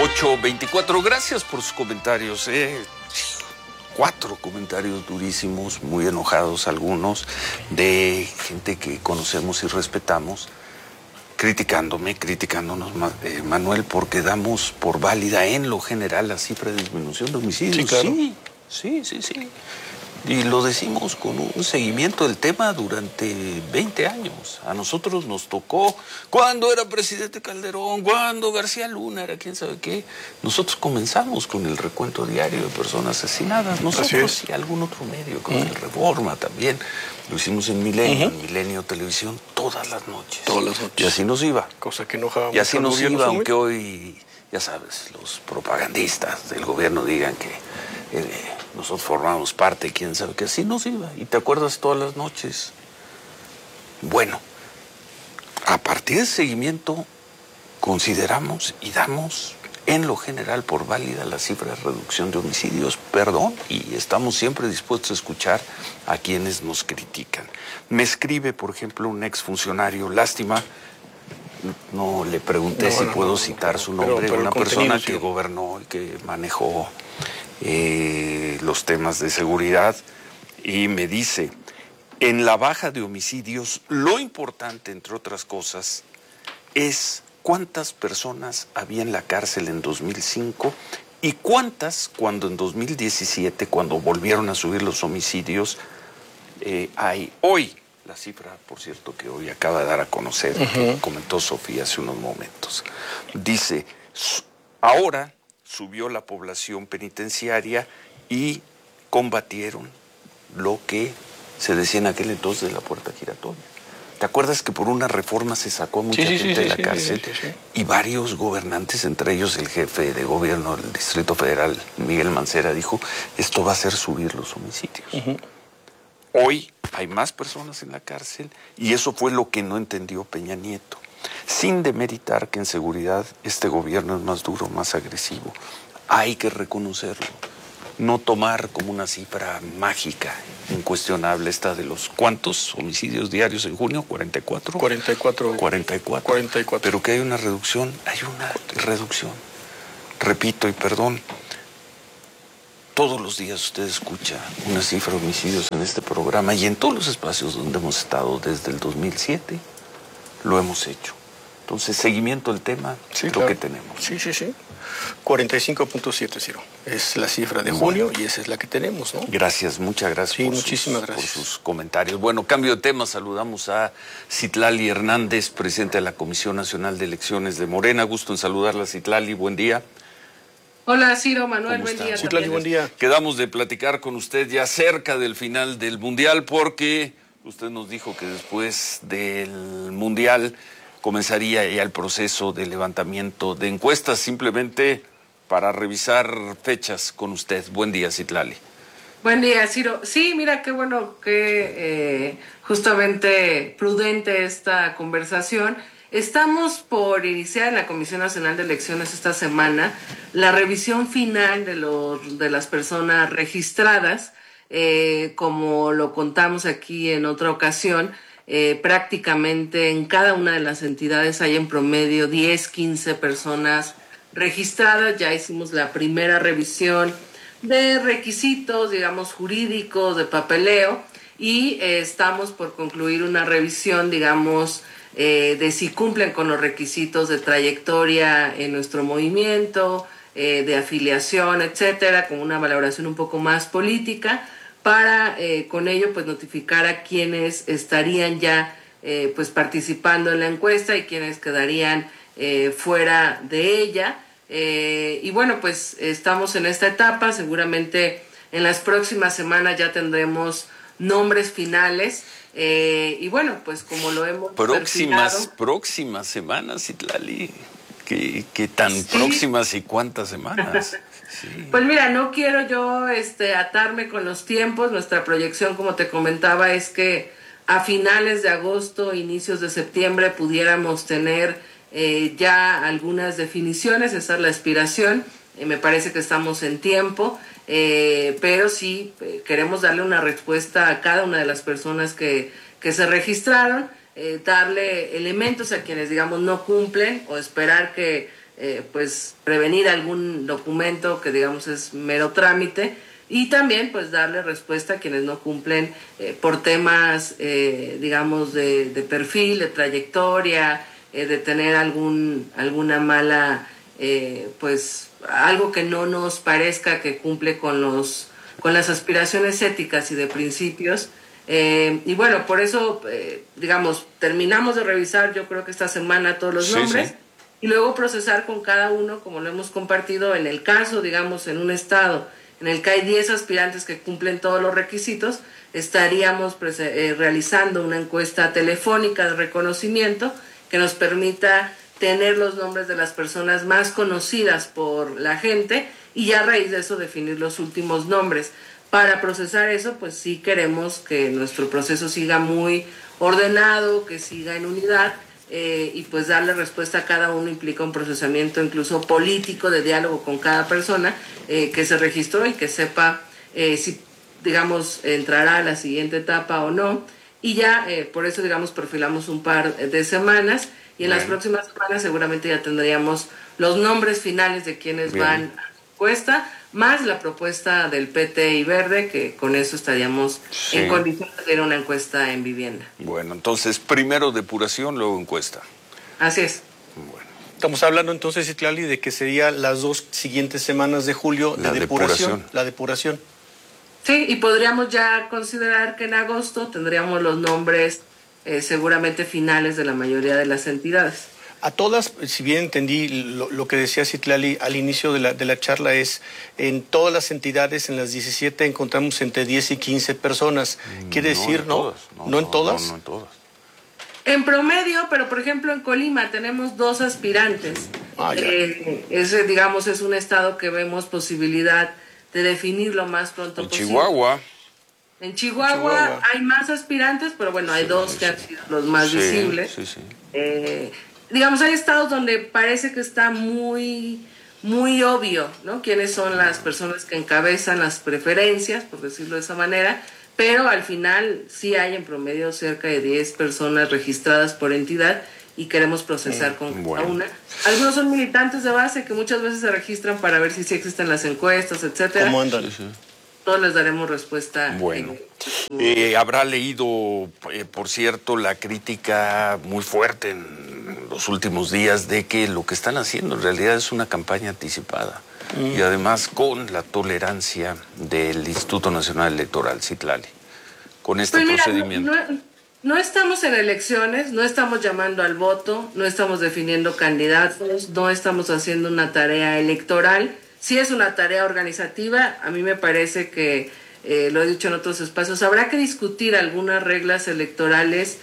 8:24. Gracias por sus comentarios. 4 comentarios durísimos, muy enojados algunos, de gente que conocemos y respetamos, criticándonos, Manuel, porque damos por válida en lo general la cifra de disminución de homicidios. Sí, claro. Sí. Y lo decimos con un seguimiento del tema durante 20 años. A nosotros nos tocó cuando era presidente Calderón, cuando García Luna era quién sabe qué. Nosotros comenzamos con el recuento diario de personas asesinadas. Nosotros y algún otro medio, con el Reforma también. Lo hicimos en Milenio, en Milenio Televisión, todas las noches. Y así nos iba. Cosa que enojaba mucho. Y así nos iba, aunque hoy, ya sabes, los propagandistas del gobierno digan que nosotros formamos parte, quién sabe qué, así nos iba. Y te acuerdas todas las noches. Bueno, a partir de ese seguimiento consideramos y damos en lo general por válida la cifra de reducción de homicidios, y estamos siempre dispuestos a escuchar a quienes nos critican. Me escribe, por ejemplo, un exfuncionario, lástima, no le pregunté si puedo citar su nombre, una persona que gobernó y que manejó los temas de seguridad, y me dice: en la baja de homicidios, lo importante, entre otras cosas, es cuántas personas había en la cárcel en 2005 y cuántas cuando en 2017, cuando volvieron a subir los homicidios, hay hoy. La cifra, por cierto, que hoy acaba de dar a conocer, que comentó Sofía hace unos momentos. Dice, ahora subió la población penitenciaria y combatieron lo que se decía en aquel entonces de la puerta giratoria. ¿Te acuerdas que por una reforma se sacó a mucha gente de la cárcel? Sí. Y varios gobernantes, entre ellos el jefe de gobierno del Distrito Federal, Miguel Mancera, dijo, esto va a hacer subir los homicidios. Hoy hay más personas en la cárcel y eso fue lo que no entendió Peña Nieto. Sin demeritar que en seguridad este gobierno es más duro, más agresivo. Hay que reconocerlo. No tomar como una cifra mágica, incuestionable, esta de los ¿cuántos homicidios diarios en junio? ¿44? 44. Pero que hay una reducción, Repito y perdón, todos los días usted escucha una cifra de homicidios en este programa y en todos los espacios donde hemos estado desde el 2007 lo hemos hecho. Entonces, seguimiento del tema, que tenemos. Sí. 45.70 es la cifra de junio y esa es la que tenemos, ¿no? Gracias, muchas gracias, muchísimas gracias por sus comentarios. Bueno, cambio de tema, saludamos a Citlali Hernández, presidenta de la Comisión Nacional de Elecciones de Morena. Gusto en saludarla, Citlali, buen día. Hola, Ciro, Manuel, buen día. Citlali, buen día. Quedamos de platicar con usted ya cerca del final del Mundial, porque usted nos dijo que después del Mundial comenzaría ya el proceso de levantamiento de encuestas, simplemente para revisar fechas con usted. Buen día, Citlali. Buen día, Ciro. Sí, mira, qué bueno que justamente prudente esta conversación. Estamos por iniciar en la Comisión Nacional de Elecciones esta semana la revisión final de las personas registradas, como lo contamos aquí en otra ocasión. Prácticamente en cada una de las entidades hay en promedio 10, 15 personas registradas. Ya hicimos la primera revisión de requisitos, digamos, jurídicos, de papeleo, y estamos por concluir una revisión, digamos, de si cumplen con los requisitos de trayectoria en nuestro movimiento, de afiliación, etcétera, con una valoración un poco más política, para con ello pues notificar a quienes estarían ya pues participando en la encuesta y quienes quedarían fuera de ella. Y bueno, pues estamos en esta etapa. Seguramente en las próximas semanas ya tendremos nombres finales. Y bueno, pues como lo hemos próximas semanas, Citlali. ¿Qué tan próximas y cuántas semanas? Sí. Pues mira, no quiero yo atarme con los tiempos. Nuestra proyección, como te comentaba, es que a finales de agosto, inicios de septiembre, pudiéramos tener ya algunas definiciones. Esa es la aspiración. Me parece que estamos en tiempo, pero sí queremos darle una respuesta a cada una de las personas que se registraron, darle elementos a quienes, digamos, no cumplen, o esperar que pues prevenir algún documento que digamos es mero trámite, y también pues darle respuesta a quienes no cumplen por temas digamos de perfil, de trayectoria, de tener alguna mala pues algo que no nos parezca que cumple con las aspiraciones éticas y de principios. Y bueno, por eso digamos terminamos de revisar, yo creo que esta semana, todos los nombres, y luego procesar con cada uno, como lo hemos compartido. En el caso, digamos, en un estado en el que hay 10 aspirantes que cumplen todos los requisitos, estaríamos realizando una encuesta telefónica de reconocimiento que nos permita tener los nombres de las personas más conocidas por la gente, y ya a raíz de eso definir los últimos nombres. Para procesar eso, pues sí queremos que nuestro proceso siga muy ordenado, que siga en unidad, y pues darle respuesta a cada uno implica un procesamiento incluso político, de diálogo con cada persona que se registró, y que sepa si, digamos, entrará a la siguiente etapa o no. Y ya por eso, digamos, perfilamos un par de semanas, y en las próximas semanas seguramente ya tendríamos los nombres finales de quienes van a la encuesta, más la propuesta del PT y Verde, que con eso estaríamos en condiciones de hacer una encuesta en vivienda. Bueno, entonces primero depuración, luego encuesta. Así es. Bueno. Estamos hablando entonces, Citlali, de que sería las 2 siguientes semanas de julio La depuración. La depuración. Sí, y podríamos ya considerar que en agosto tendríamos los nombres seguramente finales de la mayoría de las entidades. A todas, si bien entendí lo que decía Citlali al inicio de la charla, es en todas las entidades, en las 17, encontramos entre 10 y 15 personas. Quiere decir, ¿no? ¿No en todas? No en todas. En promedio, pero por ejemplo en Colima tenemos 2 aspirantes. Ese, digamos, es un estado que vemos posibilidad de definir lo más pronto posible. En Chihuahua hay más aspirantes, pero bueno, hay 2 que han sido los más visibles. Digamos, hay estados donde parece que está muy obvio, ¿no?, quiénes son las personas que encabezan las preferencias, por decirlo de esa manera, pero al final sí hay en promedio cerca de 10 personas registradas por entidad, y queremos procesar con cada una. Algunos son militantes de base que muchas veces se registran para ver si sí existen las encuestas, etcétera. ¿Cómo andan? Todos les daremos respuesta. Bueno, habrá leído, por cierto, la crítica muy fuerte en los últimos días de que lo que están haciendo en realidad es una campaña anticipada, y además con la tolerancia del Instituto Nacional Electoral, Citlali, con este procedimiento. No estamos en elecciones, no estamos llamando al voto, no estamos definiendo candidatos, no estamos haciendo una tarea electoral. Sí es una tarea organizativa. A mí me parece que, lo he dicho en otros espacios, habrá que discutir algunas reglas electorales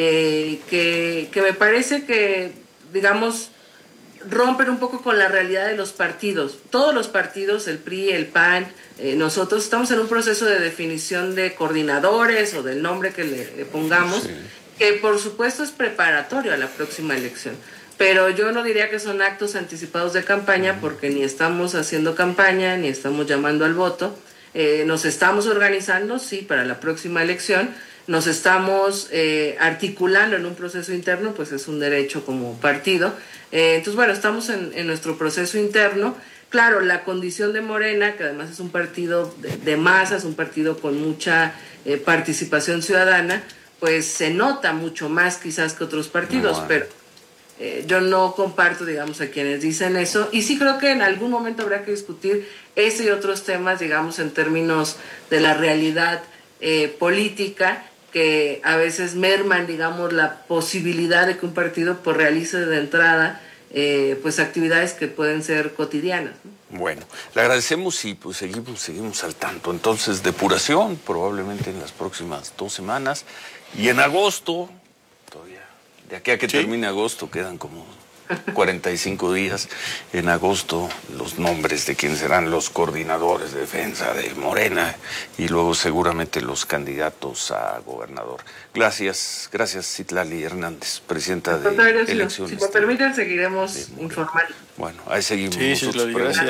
que me parece que, digamos, rompen un poco con la realidad de los partidos. Todos los partidos, el PRI, el PAN, nosotros estamos en un proceso de definición de coordinadores o del nombre que le pongamos, que por supuesto es preparatorio a la próxima elección. Pero yo no diría que son actos anticipados de campaña, porque ni estamos haciendo campaña, ni estamos llamando al voto. Nos estamos organizando, sí, para la próxima elección. Nos estamos articulando en un proceso interno, pues es un derecho como partido. Entonces, bueno, estamos en nuestro proceso interno. Claro, la condición de Morena, que además es un partido de masas, un partido con mucha participación ciudadana, pues se nota mucho más quizás que otros partidos, pero yo no comparto, digamos, a quienes dicen eso, y sí creo que en algún momento habrá que discutir ese y otros temas, digamos, en términos de la realidad política, que a veces merman, digamos, la posibilidad de que un partido pues realice de entrada pues actividades que pueden ser cotidianas, ¿no? Bueno, le agradecemos, y pues seguimos al tanto. Entonces, depuración probablemente en las próximas 2 semanas, y en agosto, todavía, de aquí a que termine agosto quedan como 45 días. En agosto, los nombres de quienes serán los coordinadores de defensa de Morena, y luego seguramente los candidatos a gobernador. Gracias, Citlali Hernández, presidenta de Elecciones. Si me permiten, seguiremos informando. Bueno, ahí seguimos Sí, nosotros Citlali, gracias. preguntando.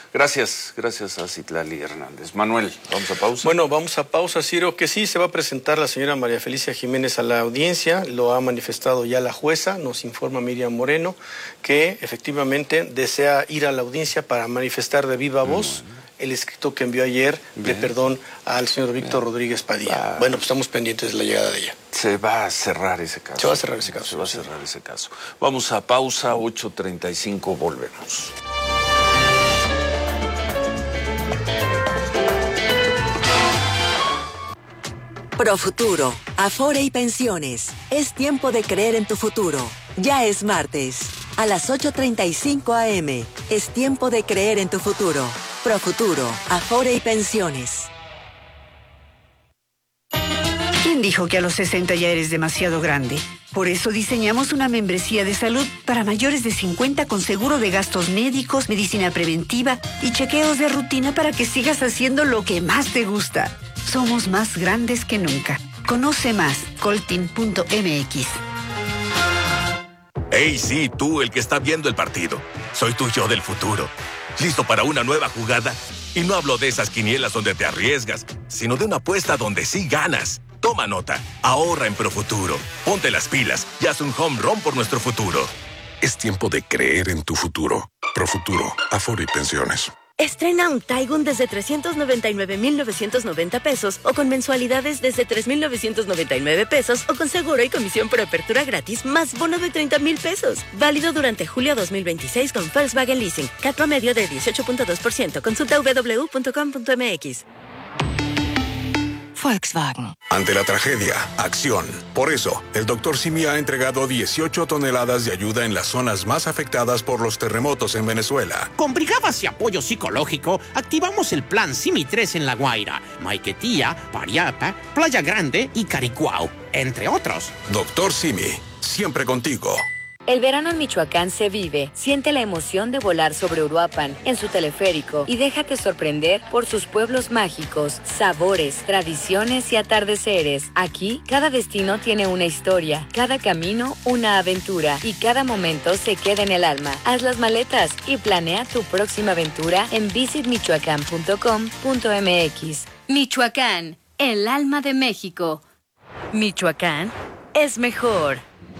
Gracias a Citlali Hernández. Manuel, ¿vamos a pausa? Bueno, vamos a pausa, Ciro, que sí, se va a presentar la señora María Felicia Jiménez a la audiencia, lo ha manifestado ya la jueza, nos informa Miriam Moreno, que efectivamente desea ir a la audiencia para manifestar de viva voz el escrito que envió ayer de perdón al señor Víctor Rodríguez Padilla. Bueno, pues estamos pendientes de la llegada de ella. Se va a cerrar ese caso. Se va a cerrar ese caso. Se va a cerrar ese caso. Vamos a pausa, 8:35, volvemos. Profuturo, Afore y Pensiones. Es tiempo de creer en tu futuro. Ya es martes. A las 8:35 a.m. Es tiempo de creer en tu futuro. Profuturo, Afore y Pensiones. ¿Quién dijo que a los 60 ya eres demasiado grande? Por eso diseñamos una membresía de salud para mayores de 50 con seguro de gastos médicos, medicina preventiva y chequeos de rutina para que sigas haciendo lo que más te gusta. Somos más grandes que nunca. Conoce más, coltin.mx. Hey, sí, tú, el que está viendo el partido. Soy tu yo del futuro. ¿Listo para una nueva jugada? Y no hablo de esas quinielas donde te arriesgas, sino de una apuesta donde sí ganas. Toma nota, ahorra en Profuturo. Ponte las pilas y haz un home run por nuestro futuro. Es tiempo de creer en tu futuro. Profuturo, Afore y Pensiones. Estrena un Taigun desde 399,990 pesos o con mensualidades desde 3,999 pesos o con seguro y comisión por apertura gratis más bono de 30,000 pesos. Válido durante julio 2026 con Volkswagen Leasing. CAT promedio de 18.2%. Consulta www.com.mx. Volkswagen. Ante la tragedia, acción. Por eso, el Dr. Simi ha entregado 18 toneladas de ayuda en las zonas más afectadas por los terremotos en Venezuela. Con brigadas y apoyo psicológico, activamos el plan Simi 3 en La Guaira, Maiquetía, Pariapa, Playa Grande y Caricuao, entre otros. Dr. Simi, siempre contigo. El verano en Michoacán se vive. Siente la emoción de volar sobre Uruapan, en su teleférico, y déjate sorprender por sus pueblos mágicos, sabores, tradiciones y atardeceres. Aquí, cada destino tiene una historia, cada camino una aventura, y cada momento se queda en el alma. Haz las maletas y planea tu próxima aventura en visitmichoacán.com.mx. Michoacán, el alma de México. Michoacán es mejor.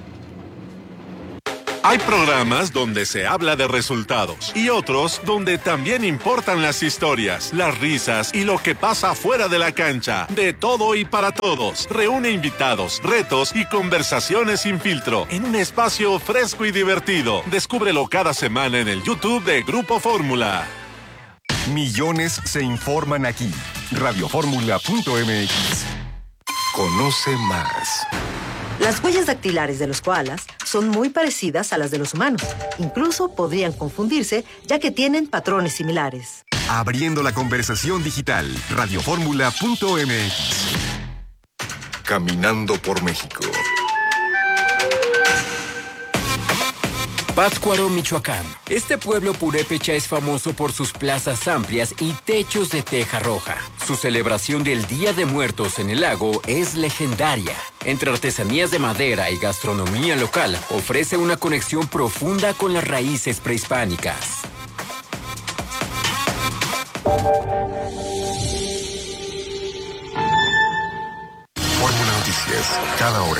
Hay programas donde se habla de resultados y otros donde también importan las historias, las risas y lo que pasa fuera de la cancha. De todo y para todos. Reúne invitados, retos y conversaciones sin filtro en un espacio fresco y divertido. Descúbrelo cada semana en el YouTube de Grupo Fórmula. Millones se informan aquí. Radioformula.mx. Conoce más. Las huellas dactilares de los koalas son muy parecidas a las de los humanos. Incluso podrían confundirse, ya que tienen patrones similares. Abriendo la conversación digital. Radioformula.mx. Caminando por México. Pátzcuaro, Michoacán. Este pueblo purépecha es famoso por sus plazas amplias y techos de teja roja. Su celebración del Día de Muertos en el lago es legendaria. Entre artesanías de madera y gastronomía local, ofrece una conexión profunda con las raíces prehispánicas. Fórmula Noticias, cada hora.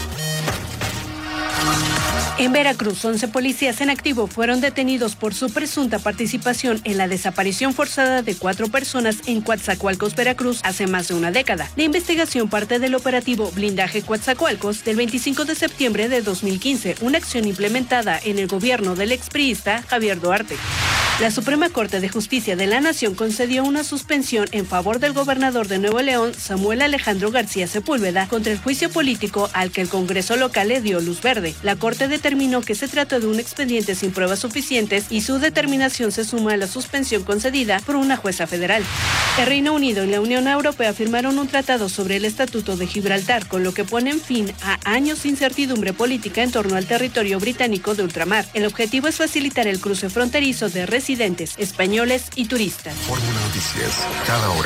En Veracruz, 11 policías en activo fueron detenidos por su presunta participación en la desaparición forzada de 4 personas en Coatzacoalcos, Veracruz, hace más de una década. La investigación parte del operativo Blindaje Coatzacoalcos del 25 de septiembre de 2015, una acción implementada en el gobierno del expriista Javier Duarte. La Suprema Corte de Justicia de la Nación concedió una suspensión en favor del gobernador de Nuevo León, Samuel Alejandro García Sepúlveda, contra el juicio político al que el Congreso local le dio luz verde. La Corte determinó que se trató de un expediente sin pruebas suficientes y su determinación se suma a la suspensión concedida por una jueza federal. El Reino Unido y la Unión Europea firmaron un tratado sobre el Estatuto de Gibraltar, con lo que ponen fin a años de incertidumbre política en torno al territorio británico de ultramar. El objetivo es facilitar el cruce fronterizo de residentes españoles y turistas. Fórmula Noticias, cada hora.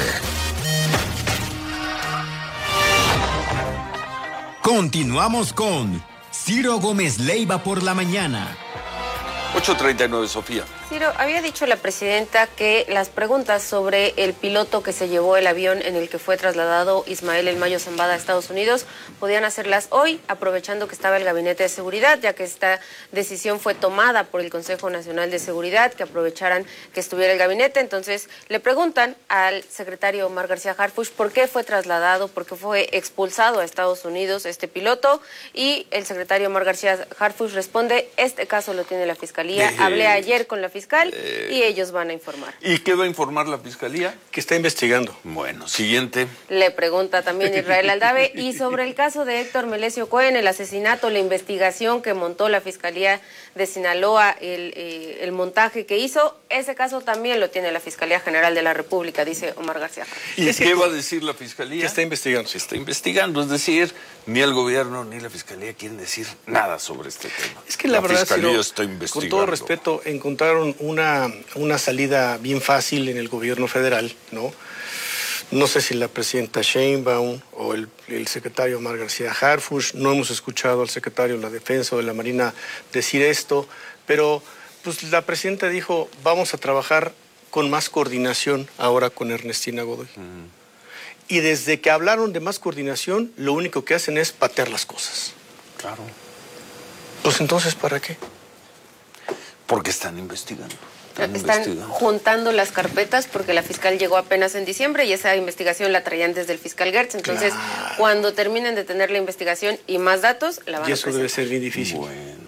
Continuamos con Ciro Gómez Leiva por la mañana. 8:39, Sofía. Ciro, había dicho la presidenta que las preguntas sobre el piloto que se llevó el avión en el que fue trasladado Ismael El Mayo Zambada a Estados Unidos podían hacerlas hoy, aprovechando que estaba el Gabinete de Seguridad, ya que esta decisión fue tomada por el Consejo Nacional de Seguridad, que aprovecharan que estuviera el gabinete. Entonces le preguntan al secretario Omar García Harfuch por qué fue trasladado, por qué fue expulsado a Estados Unidos este piloto, y el secretario Omar García Harfuch responde: este caso lo tiene la Fiscalía, hablé ayer con la fiscal y ellos van a informar. ¿Y qué va a informar la Fiscalía? Que está investigando. Bueno, siguiente. Le pregunta también Israel Aldave, y sobre el caso de Héctor Melesio Cohen, el asesinato, la investigación que montó la Fiscalía de Sinaloa, el montaje que hizo, ese caso también lo tiene la Fiscalía General de la República, dice Omar García. ¿Y qué va a decir la Fiscalía? Que está investigando. Se está investigando, es decir, ni el gobierno ni la Fiscalía quieren decir nada sobre este tema. Es que la verdad, Fiscalía está investigando. Con todo respeto, encontraron una salida bien fácil en el gobierno federal, ¿no? No sé si la presidenta Sheinbaum o el secretario Omar García Harfuch, no hemos escuchado al secretario de la Defensa o de la Marina decir esto, pero pues la presidenta dijo: vamos a trabajar con más coordinación ahora con Ernestina Godoy. Y desde que hablaron de más coordinación, lo único que hacen es patear las cosas. Claro. Pues entonces, ¿para qué? Porque están investigando. Están juntando las carpetas porque la fiscal llegó apenas en diciembre y esa investigación la traían desde el fiscal Gertz. Entonces, cuando terminen de tener la investigación y más datos, la van a presentar. Y eso debe ser bien difícil.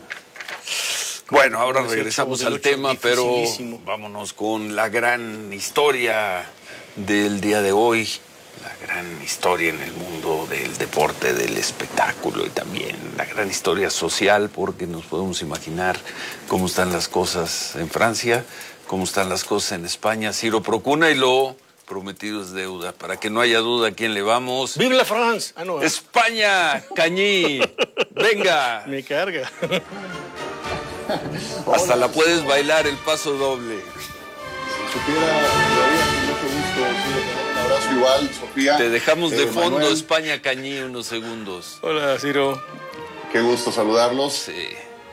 Bueno, ahora regresamos al tema, pero vámonos con la gran historia del día de hoy. La gran historia en el mundo del deporte, del espectáculo y también la gran historia social, porque nos podemos imaginar cómo están las cosas en Francia, cómo están las cosas en España. Ciro Procuna, y lo prometido es deuda. Para que no haya duda a quién le vamos. ¡Vive la France! Ah, no. ¡España! ¡Cañí! ¡Venga! Me carga. Hasta la puedes bailar el paso doble. Si supiera, con mucho gusto. Un abrazo igual, Sofía. Te dejamos de fondo, Manuel. España Cañí, unos segundos. Hola, Ciro. Qué gusto saludarlos. Sí.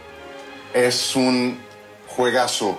Es un juegazo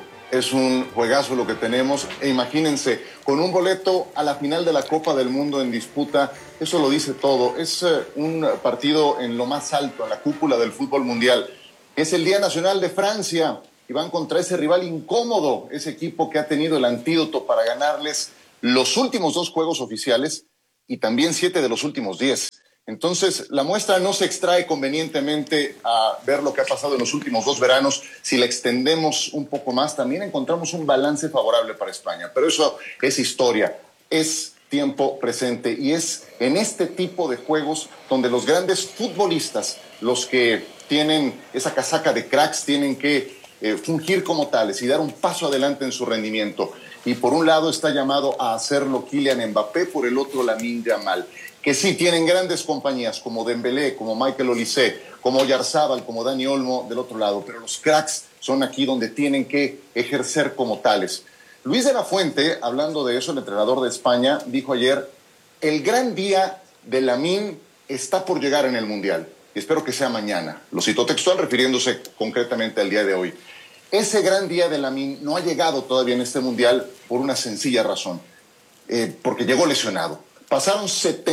lo que tenemos. E imagínense, con un boleto a la final de la Copa del Mundo en disputa, eso lo dice todo. Es un partido en lo más alto, en la cúpula del fútbol mundial. Es el Día Nacional de Francia y van contra ese rival incómodo, ese equipo que ha tenido el antídoto para ganarles los últimos 2 juegos oficiales y también 7 de los últimos 10. Entonces, la muestra no se extrae convenientemente a ver lo que ha pasado en los últimos 2 veranos. Si la extendemos un poco más, también encontramos un balance favorable para España. Pero eso es historia, es tiempo presente y es en este tipo de juegos donde los grandes futbolistas, los que tienen esa casaca de cracks, tienen que fungir como tales y dar un paso adelante en su rendimiento. Y por un lado está llamado a hacerlo Kylian Mbappé, por el otro Lamine Yamal, que sí tienen grandes compañías como Dembélé, como Michael Olise, como Oyarzabal, como Dani Olmo del otro lado, pero los cracks son aquí donde tienen que ejercer como tales. Luis de la Fuente, hablando de eso, el entrenador de España, dijo ayer: el gran día de Lamine está por llegar en el Mundial. Y espero que sea mañana. Lo citó textual, refiriéndose concretamente al día de hoy. Ese gran día de Lamine no ha llegado todavía en este Mundial por una sencilla razón. Porque llegó lesionado. Pasaron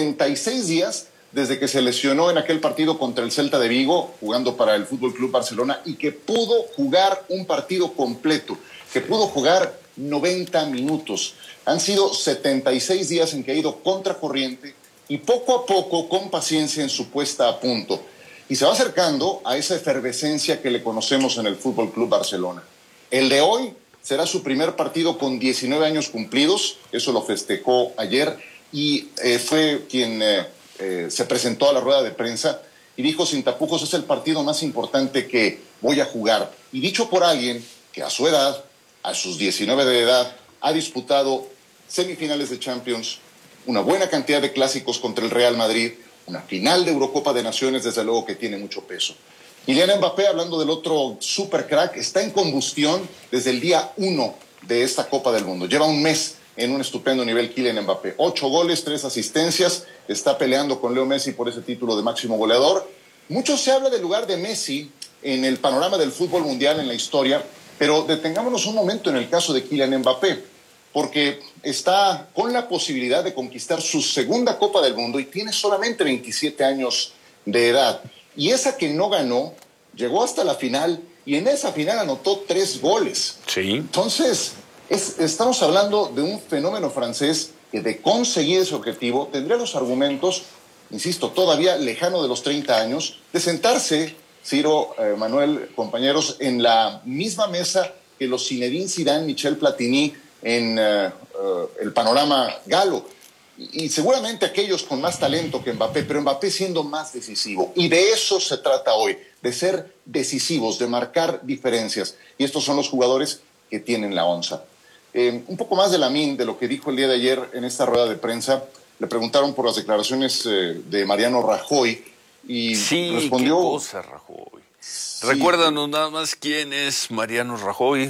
76 días desde que se lesionó en aquel partido contra el Celta de Vigo, jugando para el Fútbol Club Barcelona, y que pudo jugar un partido completo, que pudo jugar 90 minutos. Han sido 76 días en que ha ido contracorriente y poco a poco, con paciencia, en su puesta a punto. Y se va acercando a esa efervescencia que le conocemos en el Fútbol Club Barcelona. El de hoy será su primer partido con 19 años cumplidos, eso lo festejó ayer, y fue quien se presentó a la rueda de prensa y dijo sin tapujos: es el partido más importante que voy a jugar. Y dicho por alguien que a su edad, a sus 19 de edad, ha disputado semifinales de Champions, una buena cantidad de clásicos contra el Real Madrid, una final de Eurocopa de Naciones, desde luego que tiene mucho peso. Kylian Mbappé, hablando del otro super crack, está en combustión desde el día 1 de esta Copa del Mundo. Lleva un mes en un estupendo nivel Kylian Mbappé. 8 goles, 3 asistencias, está peleando con Leo Messi por ese título de máximo goleador. Mucho se habla del lugar de Messi en el panorama del fútbol mundial, en la historia, Pero detengámonos un momento en el caso de Kylian Mbappé, porque está con la posibilidad de conquistar su segunda Copa del Mundo y tiene solamente 27 años de edad. Y esa que no ganó, llegó hasta la final y en esa final anotó 3 goles. Sí. Entonces, estamos hablando de un fenómeno francés que de conseguir ese objetivo tendría los argumentos, insisto, todavía lejano de los 30 años, de sentarse, Ciro, Manuel, compañeros, en la misma mesa que los Zinedine Zidane, Michel Platini en el panorama galo. Y seguramente aquellos con más talento que Mbappé, pero Mbappé siendo más decisivo. Y de eso se trata hoy, de ser decisivos, de marcar diferencias. Y estos son los jugadores que tienen la onza. Un poco más de Lamine, de lo que dijo el día de ayer en esta rueda de prensa. Le preguntaron por las declaraciones de Mariano Rajoy y respondió... qué cosa, Rajoy. Sí. Recuérdanos nada más quién es Mariano Rajoy.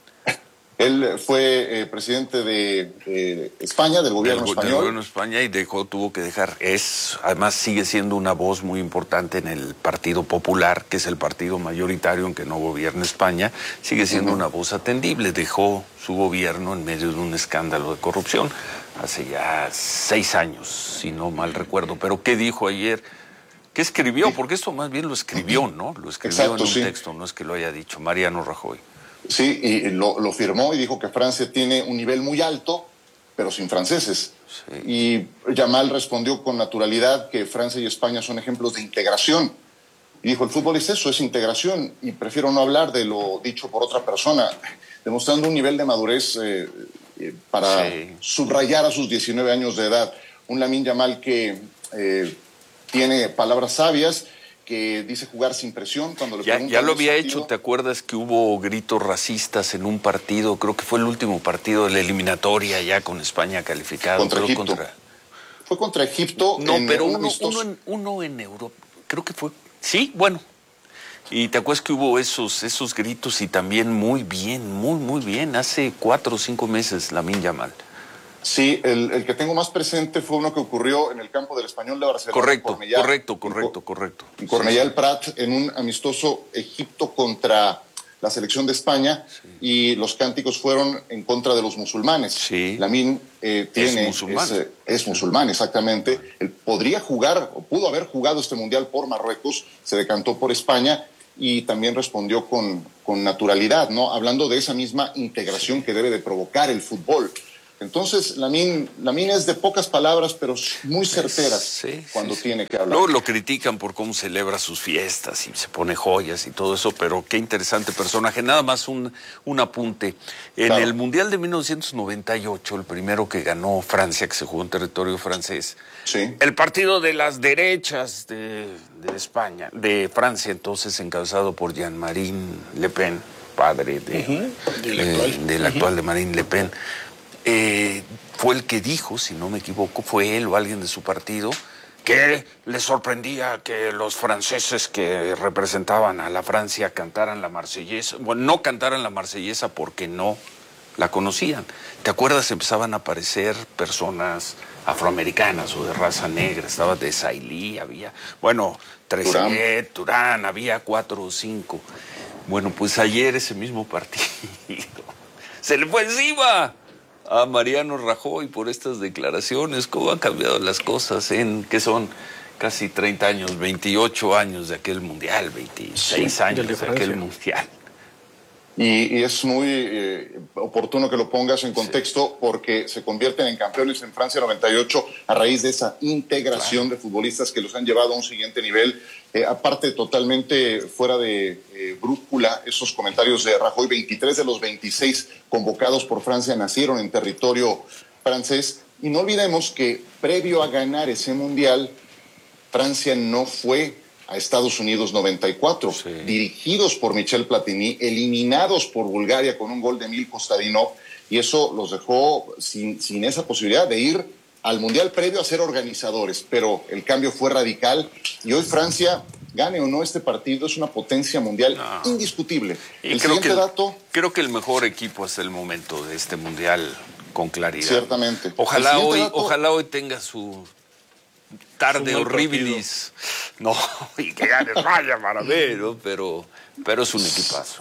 Él fue presidente de España, del gobierno español. Del gobierno de España y tuvo que dejar. Además sigue siendo una voz muy importante en el Partido Popular, que es el partido mayoritario en que no gobierna España. Sigue siendo una voz atendible. Dejó su gobierno en medio de un escándalo de corrupción hace ya 6 años, si no mal recuerdo. Pero ¿qué dijo ayer? ¿Qué escribió? Porque esto más bien lo escribió, ¿no? Lo escribió en un texto, no es que lo haya dicho Mariano Rajoy. Sí, y lo firmó y dijo que Francia tiene un nivel muy alto, pero sin franceses. Sí. Y Yamal respondió con naturalidad que Francia y España son ejemplos de integración. Y dijo, el fútbol es eso, es integración, y prefiero no hablar de lo dicho por otra persona, demostrando un nivel de madurez para subrayar a sus 19 años de edad. Un Lamine Yamal que tiene palabras sabias, que dice jugar sin presión cuando le preguntan... Ya lo había hecho, ¿te acuerdas que hubo gritos racistas en un partido? Creo que fue el último partido de la eliminatoria ya con España calificado. Contra Egipto. Fue contra Egipto. No, pero uno en Europa, creo que fue... Sí, bueno. Y te acuerdas que hubo esos gritos y también muy bien, hace 4 o 5 meses, Lamine Yamal. Sí, el que tengo más presente fue uno que ocurrió en el campo del Español de Barcelona. Correcto. En Cornellà el Prat, en un amistoso Egipto contra la selección de España, y los cánticos fueron en contra de los musulmanes. Sí. Lamine es musulmán, exactamente. Él podría jugar, o pudo haber jugado este mundial por Marruecos, se decantó por España y también respondió con naturalidad, ¿no? Hablando de esa misma integración que debe de provocar el fútbol. Entonces, Lamine es de pocas palabras, pero muy certeras cuando tiene que hablar. Luego lo critican por cómo celebra sus fiestas y se pone joyas y todo eso, pero qué interesante personaje. Nada más un apunte. En el Mundial de 1998, el primero que ganó Francia, que se jugó en territorio francés, el partido de las derechas de España, de Francia, entonces encabezado por Jean-Marie Le Pen, padre del actual de Marine Le Pen, fue el que dijo, si no me equivoco, fue él o alguien de su partido, que le sorprendía que los franceses que representaban a la Francia cantaran la Marsellesa. Bueno, no cantaran la Marsellesa porque no la conocían. ¿Te acuerdas? Empezaban a aparecer personas afroamericanas o de raza negra. Estaba de Sailly, había, bueno, Trezeguet, Turán, había 4 o 5. Bueno, pues ayer ese mismo partido se le fue encima a Mariano Rajoy por estas declaraciones. ¿Cómo han cambiado las cosas en que son casi 30 años, 28 años de aquel mundial, 26 años de aquel mundial? Y es muy oportuno que lo pongas en contexto porque se convierten en campeones en Francia 98 a raíz de esa integración de futbolistas que los han llevado a un siguiente nivel. Aparte, totalmente fuera de brújula, esos comentarios de Rajoy. 23 de los 26 convocados por Francia nacieron en territorio francés. Y no olvidemos que previo a ganar ese mundial, Francia no fue a Estados Unidos 94, dirigidos por Michel Platini, eliminados por Bulgaria con un gol de Emil Kostadinov, y eso los dejó sin esa posibilidad de ir al Mundial previo a ser organizadores, pero el cambio fue radical, y hoy Francia, gane o no este partido, es una potencia mundial indiscutible. Y creo que el mejor equipo hasta el momento de este Mundial, con claridad. Ciertamente. Ojalá hoy tenga su tarde horribilis, no, y que gane España para ver, ¿no? Pero es un equipazo.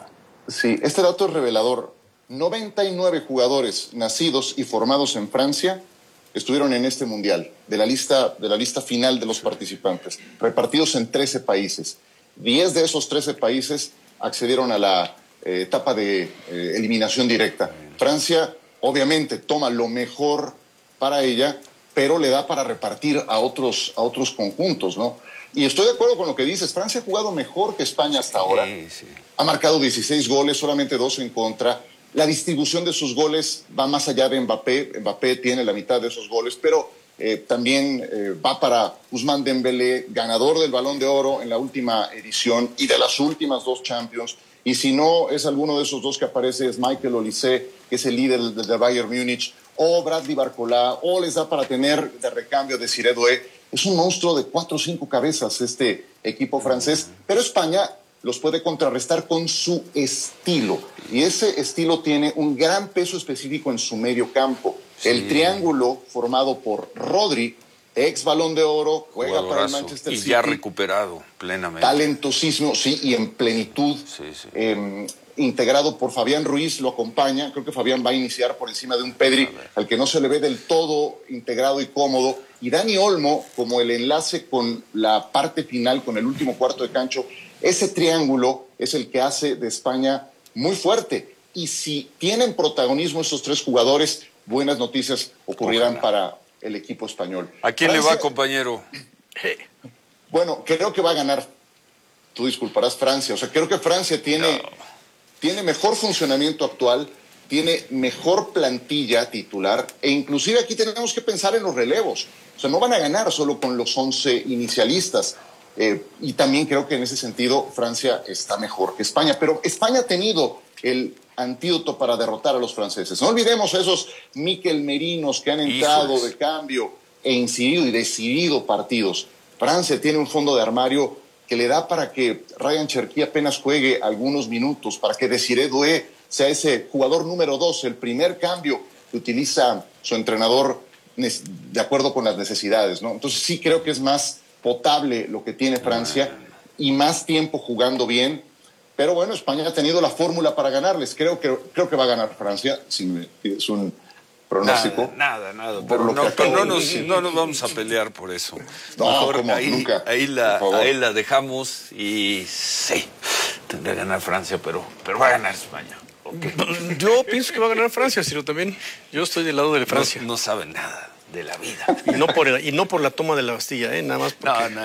Sí, este dato es revelador. 99 jugadores nacidos y formados en Francia estuvieron en este mundial, de la lista final de los participantes, repartidos en 13 países. 10 de esos 13 países accedieron a la etapa de eliminación directa. Francia, obviamente, toma lo mejor para ella, pero le da para repartir a otros conjuntos, ¿no? Y estoy de acuerdo con lo que dices. Francia ha jugado mejor que España hasta ahora. Sí. Ha marcado 16 goles, solamente 2 en contra. La distribución de sus goles va más allá de Mbappé. Mbappé tiene la mitad de esos goles, pero también va para Ousmane Dembélé, ganador del Balón de Oro en la última edición y de las últimas 2 Champions. Y si no es alguno de esos 2 que aparece, es Michael Olise, que es el líder del Bayern Múnich, o Bradley Barcola, o les da para tener de recambio de Desiré Doué. Es un monstruo de 4 o 5 cabezas este equipo francés, pero España los puede contrarrestar con su estilo. Y ese estilo tiene un gran peso específico en su medio campo. Sí. El triángulo formado por Rodri, ex Balón de Oro, juega para el Manchester City. Y ya recuperado plenamente. Talentosísimo, sí, y en plenitud. Sí. Integrado por Fabián Ruiz, lo acompaña. Creo que Fabián va a iniciar por encima de un Pedri al que no se le ve del todo integrado y cómodo. Y Dani Olmo, como el enlace con la parte final, con el último cuarto de cancha, ese triángulo es el que hace de España muy fuerte. Y si tienen protagonismo esos 3 jugadores, buenas noticias ocurrirán para el equipo español. ¿A quién Francia le va, compañero? Bueno, creo que va a ganar. Tú disculparás, Francia. O sea, creo que Francia tiene mejor funcionamiento actual, tiene mejor plantilla titular, e inclusive aquí tenemos que pensar en los relevos. O sea, no van a ganar solo con los 11 inicialistas. Y también creo que en ese sentido Francia está mejor que España. Pero España ha tenido el antídoto para derrotar a los franceses. No olvidemos a esos Mikel Merinos que han entrado de cambio e incidido y decidido partidos. Francia tiene un fondo de armario que le da para que Ryan Cherki apenas juegue algunos minutos, para que Desiré Doué sea ese jugador número 2, el primer cambio que utiliza su entrenador de acuerdo con las necesidades, ¿no? Entonces sí creo que es más potable lo que tiene Francia y más tiempo jugando bien. Pero bueno, España ha tenido la fórmula para ganarles. Creo que va a ganar Francia, si me pides un pronóstico. Nada. Pero no nos vamos a pelear por eso. No, mejor nunca. Ahí la dejamos y sí, tendría que ganar Francia, pero va a ganar España. Okay. Yo pienso que va a ganar Francia, Ciro, también. Yo estoy del lado de Francia. No saben nada de la vida. Y no por la toma de la Bastilla, nada más porque...